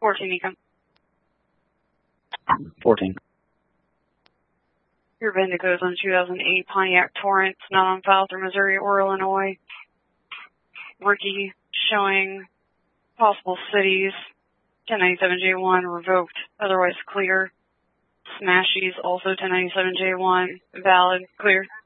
14, Econ. 14. Your VIN goes on 2008 Pontiac Torrance, not on file through Missouri or Illinois. Ricky showing possible cities. 1097J1 revoked, otherwise clear. Smashies also 1097J1 valid, clear.